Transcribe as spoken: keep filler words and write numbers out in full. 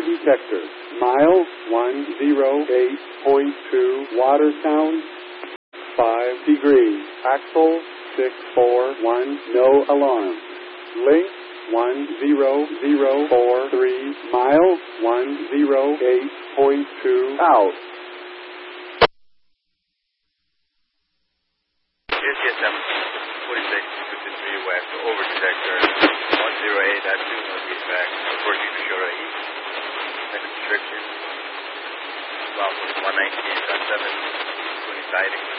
detector. Mile one oh eight point two, water sound five degrees. Axle six four one, no alarm. Link one zero zero four three, mile one oh eight point two, out. Yes, yes, I'm forty-six fifty-three west, over detector one oh eight at two, northeast back, approaching to shore east. Second restriction, about one nineteen, seven, twenty siding.